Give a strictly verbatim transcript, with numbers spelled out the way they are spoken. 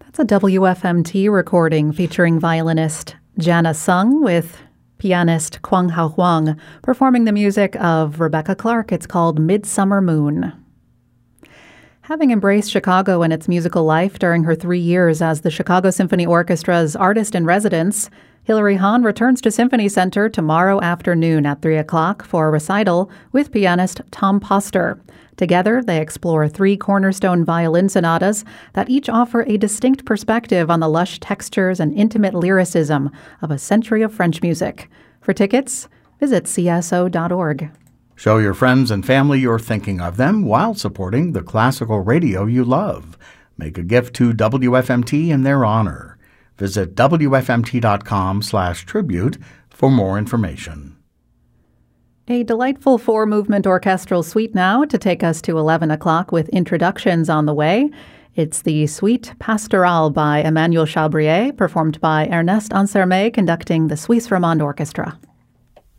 That's a W F M T recording featuring violinist Jana Sung with pianist Kwang Hao Huang performing the music of Rebecca Clark. It's called Midsummer Moon. Having embraced Chicago and its musical life during her three years as the Chicago Symphony Orchestra's artist-in-residence, Hilary Hahn returns to Symphony Center tomorrow afternoon at three o'clock for a recital with pianist Tom Poster. Together, they explore three cornerstone violin sonatas that each offer a distinct perspective on the lush textures and intimate lyricism of a century of French music. For tickets, visit C S O dot org. Show your friends and family you're thinking of them while supporting the classical radio you love. Make a gift to W F M T in their honor. Visit W F M T dot com slash tribute for more information. A delightful four-movement orchestral suite now to take us to eleven o'clock with introductions on the way. It's the Suite Pastorale by Emmanuel Chabrier, performed by Ernest Ansermet, conducting the Suisse Romande Orchestra.